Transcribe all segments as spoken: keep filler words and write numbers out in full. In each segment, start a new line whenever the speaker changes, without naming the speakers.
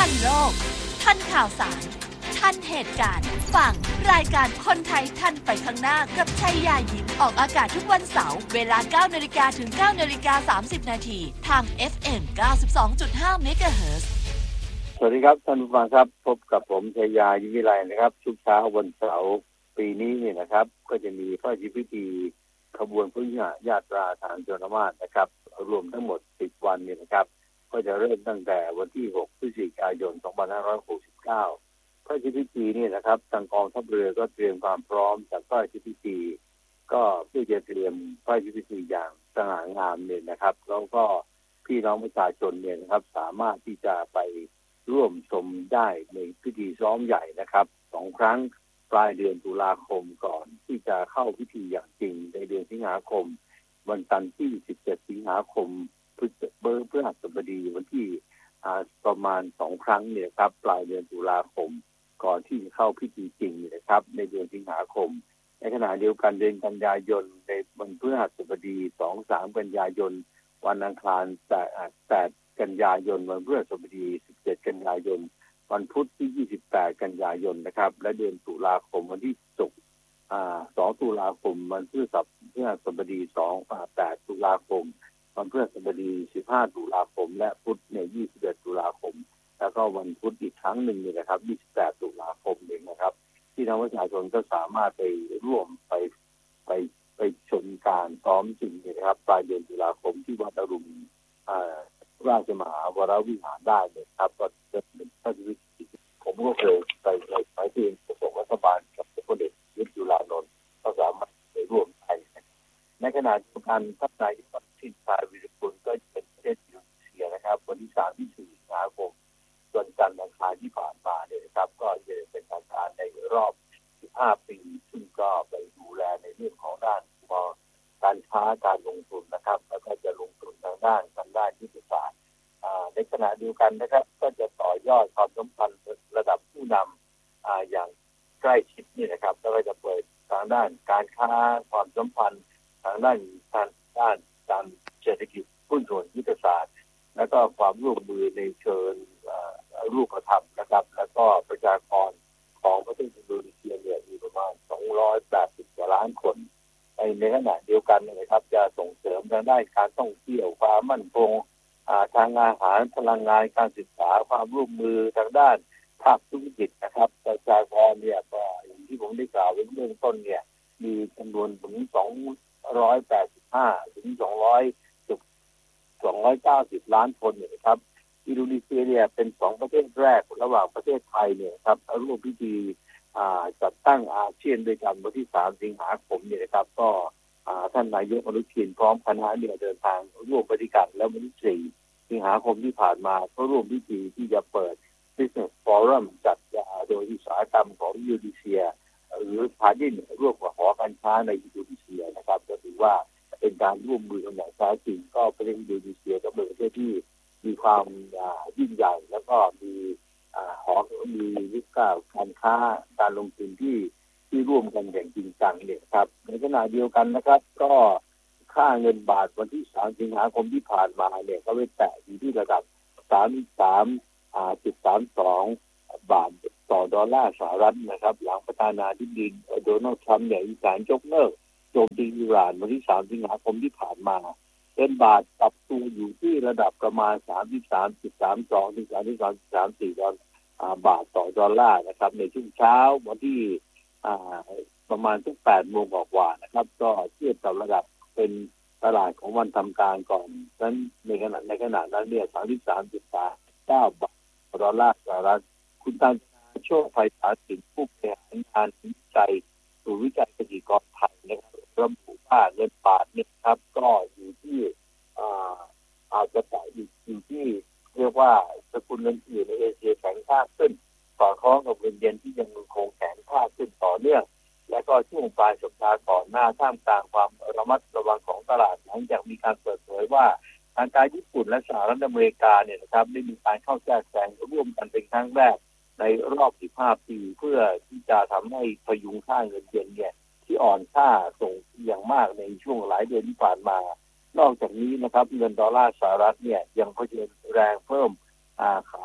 นโลกทันข่าวสารทันเหตุการณ์ฟังรายการคนไทยทันไปข้างหน้ากับชัยยายิ้มออกอากาศทุกวันเสาร์เวลา เก้านาฬิกา ถึง เก้านาฬิกาสามสิบ นาทีทาง เอฟ เอ็ม เก้าสิบสองจุดห้า เมกะเฮิรตซ์
สวัสดีครับท่านผู้ฟังครับพบกับผมชัยยายิ้มวิไลนะครับทุกเช้าวันเสาร์ปีนี้เนี่ยนะครับก็จะมีพระราชพิธีขบวนพระยุหญาตราทางชนมาศนะครับรวมทั้งหมดสิบวันเนี่ยนะครับก็จะเริ่มตั้งแต่วันที่หกพฤศจิกายนสองพันห้าร้อยหกสิบเก้าพระราชพิธีนี่นะครับทางกองทัพเรือก็เตรียมความพร้อมจากพระราชพิธีก็เพื่อจะเตรียมพระราชพิธีอย่างสง่างามเนี่ยนะครับแล้วก็พี่น้องประชาชนเนี่ยนะครับสามารถที่จะไปร่วมชมได้ในพิธีซ้อมใหญ่นะครับสองครั้งปลายเดือนตุลาคมก่อนที่จะเข้าพิธีอย่างจริงในเดือนสิงหาคมวันจันทร์ที่สิบเจ็ดสิงหาคมพฤษภพฤหัสบดีวันที่ประมาณสองครั้งเนี่ยครับปลายเดือนตุลาคมก่อนที่จะเข้าพิธีจริงนะครับในเดือนสิงหาคมในขณะเดียวกันเดือนกันยายนในวันพฤหัสบดีสอง สามกันยายนวันอังคารแปดกันยายนวันพฤหัสบดีสิบเจ็ดกันยายนวันพุธที่ยี่สิบแปดกันยายนนะครับและเดือนตุลาคมวันที่ศุกร์อ่าสองตุลาคมวันพฤหัสพฤหัสบดีสอง แปดตุลาคมวันพฤหัสบดีสิบห้าตุลาคมและพุธในยี่สิบเอ็ดตุลาคมแล้วก็วันพุธอีกครั้งหนึ่งเนี่ยนะครับยี่สิบแปดตุลาคมเองนะครับที่ทางประชาชนก็สามารถไปร่วมไปไปไปชมการซ้อมจริงนะครับปลายเดือนตุลาคมที่วัดอรุณอ่าราชมหาวรวิหารได้เลยครับก็จะเป็นพระราชพิธีผมก็เคยไปในสายที่ประสบรัฐบาลกับพลเอกประยุทธ์จุลานนท์ก็สามารถไปร่วมได้ในขณะเดียวกันท่านนายกทินชายวิรุฬก็เป็นประเทศอินโดนีเซียนะครับวันที่สามที่สี่สิงหาคมวันจันทร์อังคารที่ผ่านมาเนี่ยครับก็จะเป็นทางการในรอบสิบห้าปีซึ่งก็ไปดูแลในเรื่องของด้านการค้าการลงทุนนะครับแล้วก็จะลงทุนทางด้านทางด้านยุทธศาสตร์ในขณะเดียวกันนะครับก็จะต่อยอดความสัมพันธ์ระดับผู้นำอย่างใกล้ชิดนี่นะครับแล้วก็จะเปิดทางด้านการค้าความสัมพันธ์ทางด้านทางด้านการเศรษฐกิจหุ้นส่วนยุทธศาสตร์แล้วก็ความร่วมมือในเชิงรูปธรรมนะครับแล้วก็ประชากรของประเทศอินโดนีเซียเนี่ยมีประมาณสองร้อยแปดสิบกว่าล้านคนในขณะเดียวกันนะครับจะส่งเสริมทางด้านการท่องเที่ยวความมั่นคงทางอาหารพลังงานการศึกษาความร่วมมือทางด้านภาคธุรกิจนะครับประชากรเนี่ยก็อย่างที่ผมได้กล่าวไว้เบื้องต้นเนี่ยมีจำนวนถึงสองร้อยแปดสิบห้าถึงสองร้อยสองร้อยเก้าสิบล้านคนเนี่ยครับอินโดนีเซียเนี่ยเป็นสองประเทศแรกระหว่างประเทศไทยเนี่ยครับร่วมพิธีจัดตั้งอาเซียนด้วยกันวันที่สามสิงหาคมเนี่ยนะครับก็ท่านนายกอนุทินพร้อมคณะเนี่ยเดินทางร่วมปฏิบัติแล้ววันที่สี่สิงหาคมที่ผ่านมาก็ร่วมพิธีที่จะเปิด Business Forum จัดโดยอุตสาหกรรมของอินโดนีเซียหรือพาณิชย์ร่วมกับหอการค้าในอินโดนีเซียนะครับก็ถือว่าเป็นการร่วมมือกันอย่างแท้จริงก็ประเทศอินโดนีเซียก็เป็นประเทศที่มีความยิ่งใหญ่แล้วก็มีหอมีวิสาการค้าการลงทุนที่ที่ร่วมกันอย่างจริงจังเนี่ยครับในขณะเดียวกันนะครับก็ค่าเงินบาทวันที่สามสิงหาคมที่ผ่านมาเนี่ยก็ไปแตะอยู่ที่ระดับ สามสิบสามจุดสามสอง บาทต่อดอลลาร์สหรัฐนะครับหลังประธานาธิบดีโดนัลด์ทรัมป์เนี่ยมีการยกเลิกโจมตีอิหร่านวันที่สามสิงหาคมที่ผ่านมาเงินบาทปรับตัวอยู่ที่ระดับประมาณ สามสิบสามจุดสามสอง ถึง สามสิบสามจุดสามสี่ ดอลลาร์บาทต่อดอลลาร์นะครับในช่วงเช้าวันที่ประมาณสักแปดโมงกว่าๆนะครับก็เทียบกับระดับเป็นตลาดของวันทำการก่อนนั้นในขณะในขณะนั้นเนี่ย สามสิบสามจุดเก้า บาทต่อดอลลาร์สหรัฐคุณตันโชคไพศาลสินผู้บริหารงานวิจัยศูนย์วิจัยเศรษฐกิจกรไทยนะครับระบุว่าเงินบาทเนี่ยครับก็อยู่ที่อาจจะแตะอยู่ที่เรียกว่าสกุลเงินอื่นในเอเชียแข็งค่าขึ้นสอดคล้องกับเงินเยนที่ยังคงแข็งค่าขึ้นต่อเนื่องและก็ช่วงปลายสัปดาห์ก่อนหน้าท่ามกลางความระมัดระวังของตลาดหลังจากมีการเปิดเผยว่าทางการญี่ปุ่นและสหรัฐอเมริกาเนี่ยนะครับได้มีการเข้าแทรกแซงร่วมกันเป็นครั้งแรกในรอบสิบห้าปีเพื่อที่จะทำให้พยุงค่าเงินเยนเนี่ยที่อ่อนค่าส่งอย่างมากในช่วงหลายเดือนที่ผ่านมานอกจากนี้นะครับเงินดอลลาร์สหรัฐเนี่ยยังเผชิญแรงเพิ่มขา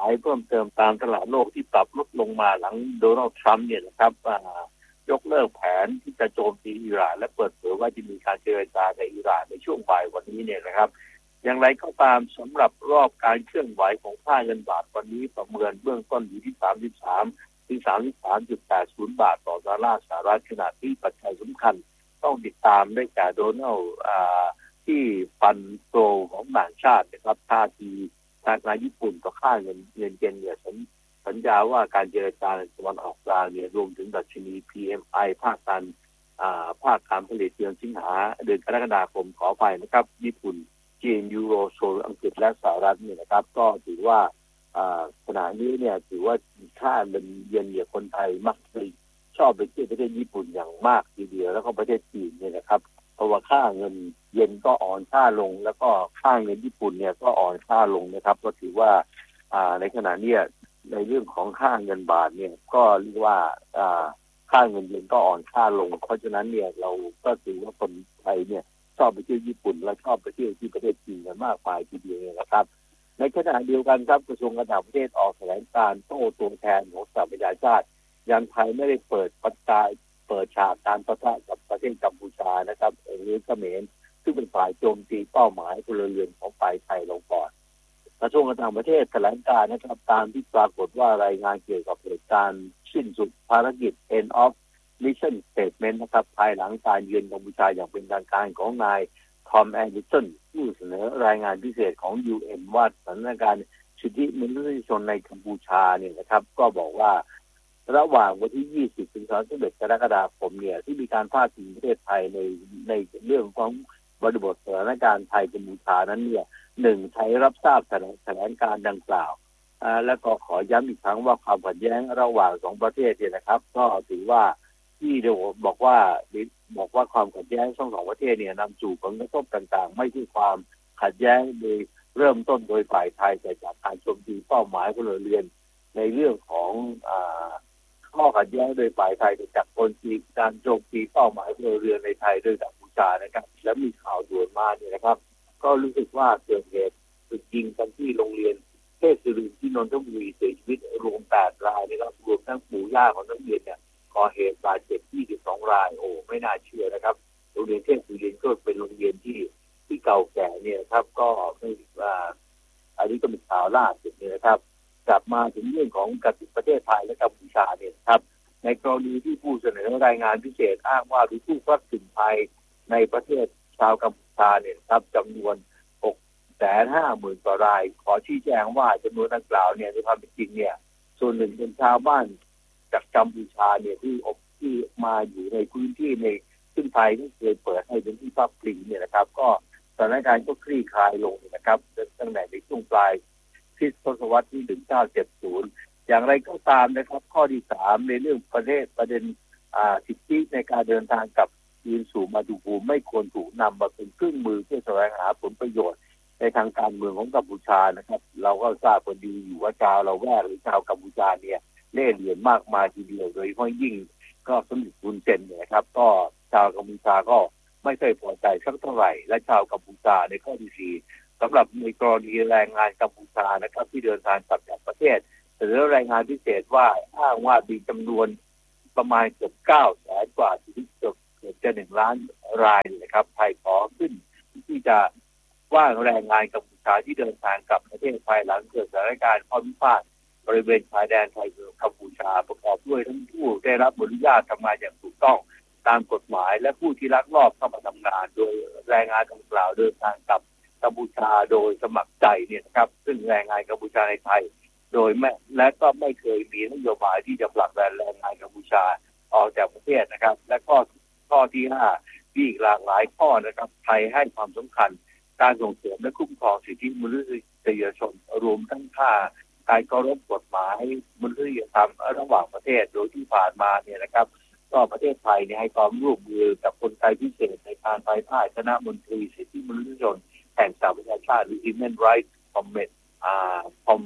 ายเพิ่มเติมตามตลาดโลกที่ปรับลดลงมาหลังโดนัลด์ทรัมป์เนี่ยนะครับยกเลิกแผนที่จะโจมตีอิหร่านและเปิดเผยว่าจะมีการเจรจากับอิหร่านในช่วงบ่ายวันนี้เนี่ยนะครับอย่างไรก็ตามสำหรับรอบการเคลื่อนไหวของค่าเงินบาทวันนี้ประเมินเบื้องต้นอยู่ที่สามสิบสามถึง สามสิบสามจุดแปดศูนย์ บาทต่อดอลลาร์สหรัฐขณะที่ปัจจัยสำคัญต้องติดตามได้จากโดนัลด์ที่ฟันโตของต่างชาตินะครับท่าทีทางการญี่ปุ่นต่อค่าเงินเงินเยนเนี่ยสัญญาว่าการเจรจาในตะวันออกกลางเนี่ยรวมถึงดัชนี พี เอ็ม ไอ ภาคการภาคการผลิตเดือนสิงหาเดือนกรกฎาคมขอไปนะครับญี่ปุ่นจีนยูโรโซนอังกฤษและสหรัฐเนี่ยนะครับก็ถือว่าขณะนี้เนี่ยถือว่าค่าเงินเยนเนี่ยคนไทยมักจะชอบไปเที่ยวประเทศญี่ปุ่นอย่างมากทีเดียวแล้วก็ประเทศจีนเนี่ยนะครับเพราะว่าค่าเงินเยนก็อ่อนค่าลงแล้วก็ค่าเงินญี่ปุ่นเนี่ยก็อ่อนค่าลงนะครับก็ถือว่าในขณะนี้ในเรื่องของค่าเงินบาทเนี่ยก็เรียกว่าค่าเงินเยนก็อ่อนค่าลงเพราะฉะนั้นเนี่ยเราก็ถือว่าคนไทยเนี่ยชอบไปเที่ยวญี่ปุ่นและชอบไปเที่ยวที่ประเทศจีนกันมากมายทีเดียวนะครับในขณะเดียวกันครับกระทรวงการต่างประเทศออกแถลงการโต้ตัวแทนของสหประชาชาติยังไทยไม่ได้เปิดปะทะเปิดฉากการปะทะกับประเทศกัมพูชานะครับหรือเขมรซึ่งเป็นฝ่ายโจมตีเป้าหมายพลเรือนของฝ่ายไทยลงก่อนกระทรวงการต่างประเทศแถลงการนะครับตามที่ปรากฏว่ารายงานเกี่ยวกับเหตุการณ์สิ้นสุดภารกิจ End of Mission Statement นะครับภายหลังการเยือนกัมพูชาอย่างเป็นทางการของนายทอมแอนเดอร์สันผู้เสนอรายงานพิเศษของ ยู เอ็น ว่าสถานการณ์สิทธิมนุษยชนในกัมพูชาเนี่ยนะครับก็บอกว่าระหว่างวันที่ยี่สิบถึงสามสิบเอ็ดกรกฎาคมเนี่ยที่มีการพาดพิงประเทศไทยในในเรื่องของบริบทสถานการณ์ไทยกัมพูชานั้นเนี่ยหนึ่งไทยรับทราบแถลงการดังกล่าวอ่าและก็ขอย้ำอีกครั้งว่าความขัดแย้งระหว่างสองประเทศเนี่ยนะครับก็ถือว่าที่เดียวบอกว่าบอกว่าความขัดแย้งทั้งสองประเทศเนี่ยนำสู่ผลกระทบต่างๆไม่ใช่ความขัดแย้งโดยเริ่มต้นโดยฝ่ายไทยแต่จากการโจมตีเป้าหมายพลเรือนในเรื่องของอ่าข้อขัดแย้งโดยฝ่ายไทยจากคนที่การโจมตีเป้าหมายพลเรือนในไทยโดยกัมพูชานะครับและมีข่าวด่วนมาเนี่ยนะครับก็รู้สึกว่าเกิดเหตุถูกยิงกันที่โรงเรียนเทพศิรินทร์ที่นนทบุรีเสียชีวิตรวมแปดรายนะครับรวมทั้งปู่ย่าของนักเรียนเนี่ยก่อเหตุบาดเจ็บยี่สิบสองรายโอ้ไม่น่าเชื่อนะครับโรงเรียนเทพศิรินทร์ก็เป็นโรงเรียนที่ที่เก่าแก่เนี่ยครับก็ไม่ว่าอันนี้ก็เป็นข่าวล่าสุดเนี่ยนะครับกลับมาถึงเรื่องของกับประเทศไทยและกัมพูชาเนี่ยครับในกรณีที่ผู้เสนอรายงานพิเศษอ้างว่ามีผู้พลัดถิ่นไทยในประเทศชาวกัมพูชาเนี่ยครับจำนวน หกแสนห้าหมื่น กว่ารายขอชี้แจงว่าจำนวนดังกล่าวเนี่ยในความเป็นจริงเนี่ยส่วนหนึ่งเป็นชาวบ้านจากกัมพูชาเนี่ยที่อบที่มาอยู่ในพื้นที่ในซึ่งไทยที่เคยเปิดให้เป็นที่พักพิงเนี่ยนะครับก็สถานการณ์ก็คลี่คลายลงนะครับตั้งแต่ในช่วงปลายทศวรรษที่หนึ่งพันเก้าร้อยเจ็ดสิบอย่างไรก็ตามนะครับข้อที่สามในเรื่องประเทศประเด็นสิทธิในการเดินทางกับยืนสู่มาตุภูมิไม่ควรถูกนำมาเป็นเครื่องมือเพื่อแสวงหาผลประโยชน์ในทางการเมืองของกัมพูชานะครับเราก็ทราบกันดีอยู่ว่าชาวเราแวกหรือชาวกัมพูชาเนี่ยเล่ห์เหลี่ยมมากมายทีเดียวโดยเฉพาะยิ่งก็สมเด็จฮุนเซนเนี่ยครับก็ชาวกัมพูชาก็ไม่เคยพอใจสักเท่าไหร่และชาวกัมพูชาในข้อที่สี่สำหรับในกรณีแรงงานกัมพูชานะครับที่เดินทางกลับจากประเทศหรือรายงานพิเศษว่าอ้างว่ามีจำนวนประมาณเกือบเก้าแสนกว่าถึงเกือบเกือบจะหนึ่งล้านรายนะครับไทยขอขึ้นที่จะว่าแรงงานกัมพูชาที่เดินทางกลับประเทศภายหลังเกิดสถานการณ์ข้อพิพาทบริเวณชายแดนไทยกัมพูชาประกอบด้วยทั้งผู้ได้รับอนุญาตทำงานอย่างถูกต้องตามกฎหมายและผู้ที่ลักลอบเข้ามาทำงานโดยแรงงานดังกล่าวเดินทางกลับกัมพูชาโดยสมัครใจเนี่ยนะครับซึ่งแรงงานกัมพูชาในไทยโดยแม่และก็ไม่เคยมีนโยบายที่จะผลักดันแรงงานกัมพูชาออกจากประเทศนะครับและข้อข้อที่ห้ามีอีกหลากหลายข้อนะครับไทยให้ความสำคัญการส่งเสริมและคุ้มครองสิทธิมนุษยชนรวมทั้งค่าการเคารพกฎหมายมนุษยธรรมระหว่างประเทศโดยที่ผ่านมาเนี่ยนะครับก็ประเทศไทยเนี่ยให้ความร่วมมือกับคนไทยพิเศษในการภายใต้คณะมนตรีสิทธิมนุษยชนแห่งสหประชาชาติหรือ Human Rights Committee อ่า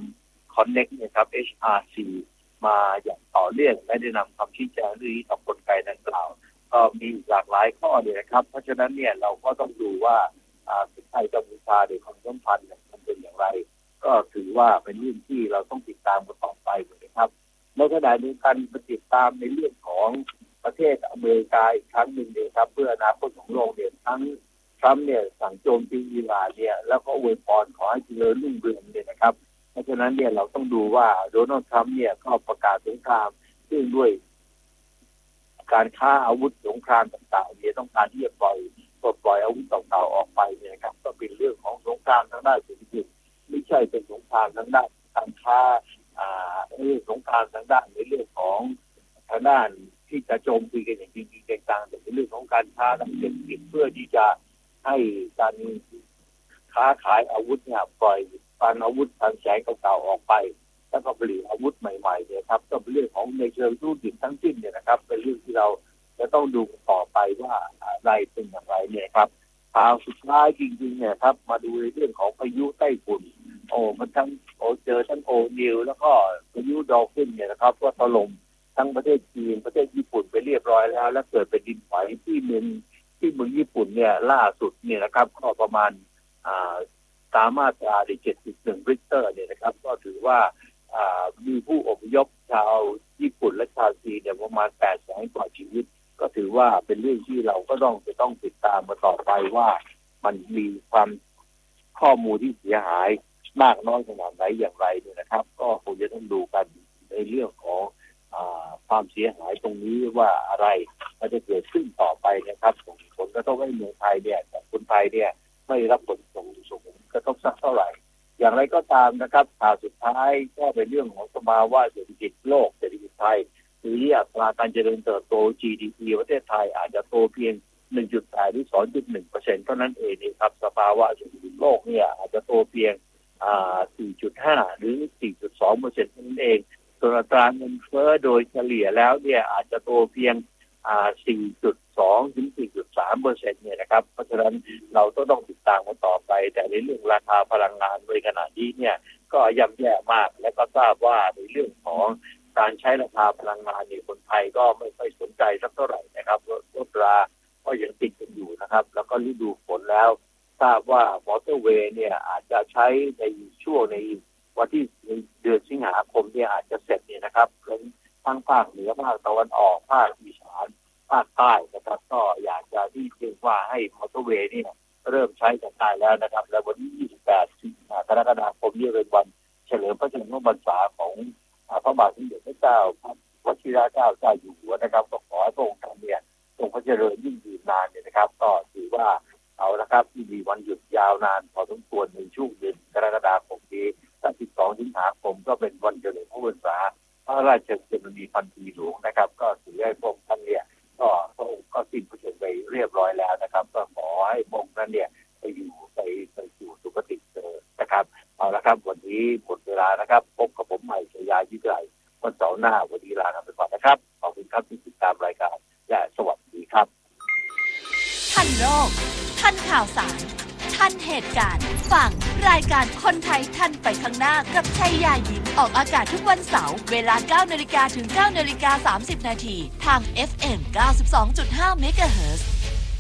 Connect เนี่ยครับ เอช อาร์ ซี มาอย่างต่อเนื่องและได้นำคำชี้แจงเรื่องนี้ต่อกลไกดังกล่าวก็มีหลากหลายข้อเลยนะครับเพราะฉะนั้นเนี่ยเราก็ต้องดูว่าไทยกัมพูชาในความสัมพันธ์มันเป็นอย่างไรกก็ถือว่าเป็นเรื่องที่เราต้องติดตามกันต่อไปนะครับในขณะเดียวกันติดตามในเรื่องของประเทศอเมริกาอีกครั้งหนึ่งเลยครับเพื่ออนาคตของโลกเนี่ยทั้งทรัมป์เนี่ยสั่งโจมตีอิหร่านเนี่ยแล้วก็อวยพรขอให้เจริญรุ่งเรืองเนี่ยนะครับเพราะฉะนั้นเนี่ยเราต้องดูว่าโดนัลด์ทรัมป์เนี่ยก็ประกาศสงครามซึ่งด้วยการค้าอาวุธสงครามต่างๆเนี่ยต้องการที่จะปล่อยปลดปล่อยอาวุธเก่าๆออกไปเนี่ยนะครับก็เป็นเรื่องของสงครามทางด้านเศรษฐกิจไม่ใช่เป็นสงครามทางด้านการค้าอ่าเรื่องสงครามทางด้านในเรื่องของทางด้านที่จะโจมตีกันอย่างจริงๆจังๆแต่เป็นเรื่องของการค้าทางเศรษฐกิจเพื่อที่จะให้การค้าขายอาวุธเนี่ยปล่อยปานอาวุธทางแสงเก่าๆออกไปแล้วก็ผลิตอาวุธใหม่ๆเนี่ยครับก็เป็นเรื่องของในเชิงธุรกิจทั้งสิ้นเนี่ยนะครับเป็นเรื่องที่เราจะต้องดูต่อไปว่าอะไรเป็นอย่างไรเนี่ยครับข่าวสุดท้ายจริงๆเนี่ยครับมาดูในเรื่องของพายุไต้ฝุ่นโอ้มันทั้งโอเจอทั้งโอนิวแล้วก็พายุดอลฟินเนี่ยนะครับก็ถล่มทั้งประเทศจีนประเทศญี่ปุ่นไปเรียบร้อยแล้วและเกิดเป็นดินไหวที่เมืองที่เมืองญี่ปุ่นเนี่ยล่าสุดเนี่ยนะครับก็ประมาณอ่าตามมาตราที่ เจ็ดสิบเอ็ด ริกเตอร์เนี่ยนะครับก็ถือว่ามีผู้อพยพชาวญี่ปุ่นและชาวจีนเนี่ยประมาณแปดแสนกว่าชีวิตก็ถือว่าเป็นเรื่องที่เราก็ต้องจะต้องติดตามมาต่อไปว่ามันมีความข้อมูลที่เสียหายมากน้อยขนาดไหนอย่างไรเนี่ยนะครับก็คงจะต้องดูกันในเรื่องของอ่าความเสียหายตรงนี้ว่าอะไรมันจะเกิดขึ้นต่อไปนะครับส่งผลกระทบให้เมืองไทยเนี่ยแต่คนไทยเนี่ยไม่รับผลส่งส่งกระทบสักเท่าไหร่อย่างไรก็ตามนะครับข่าวสุดท้ายก็เป็นเรื่องของสภาวะเศรษฐกิจโลกเศรษฐกิจไทยหรืออัตราการเจริญเติบโต จี ดี พี ประเทศไทยอาจจะโตเพียง หนึ่งจุดแปด หรือ สองจุดหนึ่งเปอร์เซ็นต์ เท่านั้นเองนะครับสภาวะเศรษฐกิจโลกเนี่ยอาจจะโตเพียงอ่า สี่จุดห้า หรือ สี่จุดสองเปอร์เซ็นต์ เท่านั้นเองส่วนอัตราเงินเฟ้อโดยเฉลี่ยแล้วเนี่ยอาจจะโตเพียงอ่า สี่จุดสอง ถึง สี่จุดสามเปอร์เซ็นต์ เนี่ยนะครับเพราะฉะนั้นเราต้องต้องติดตามกันต่อไปแต่ในเรื่องราคาพลังงานในขณะนี้เนี่ยก็ย่ำแย่มากและก็ทราบว่าในเรื่องของการใช้ราคาพลังงานเนี่ยคนไทยก็ไม่ค่อยสนใจสักเท่าไหร่นะครับรถราก็ยังติดกันอยู่นะครับแล้วก็ฤดูฝนแล้วทราบว่ามอเตอร์เวย์เนี่ยอาจจะใช้ในช่วงในวันที่เดือนสิงหาคมเนี่ยอาจจะเสร็จเนี่ยนะครับทั้งภาคเหนือภาคตะวันออกภาคอีสานภาคใต้นะครับก็อยากจะที่เรียกว่าให้มอเตอร์เวย์นี่เริ่มใช้กันได้แล้วนะครับและวันที่ยี่สิบแปดกรกฎาคมนี้เป็นวันเฉลิมพระชนมพรรษาของพระบาทสมเด็จพระเจ้าวชิรเกล้าเจ้าอยู่หัวนะครับก็ขอให้พระองค์ท่านเนี่ยทรงพระเจริญยิ่งยืนนานเนี่ยนะครับก็ถือว่าเอาละครับที่มีวันหยุดยาวนานพอสมควรในช่วงเดือนกรกฎาคมนี้สิบสองสิงหาคมก็เป็นวันเฉลิมพระพรรษาพระราชกรณีพันปีหลวงนะครับก็ถือให้พระองค์ท่านเนี่ยก็พระองค์ก็สิ้นพระชนม์ไปเรียบร้อยแล้วนะครับก็ขอให้พระองค์นั้นเนี่ยไปอยู่ไปไปอยู่สุคติเถิดนะครับเอาละครับวันนี้หมดเวลานะครับพบกับผมใหม่ชยายิ่งใหญ่วันเสาร์หน้าวันนี้ลาไปก่อนนะครับขอบคุณครับที่ติดตามรายการและสวัสดีครับ
ทันโลกทันข่าวสารทันเหตุการณ์ฟังรายการคนไทยทันไปข้างหน้ากับชัยยายิ้มออกอากาศทุกวันเสาร์เวลา เก้านาฬิกา ถึง เก้านาฬิกาสามสิบนาทีทาง เอฟ เอ็ม เก้าสิบสองจุดห้า เมกะเฮิรตซ์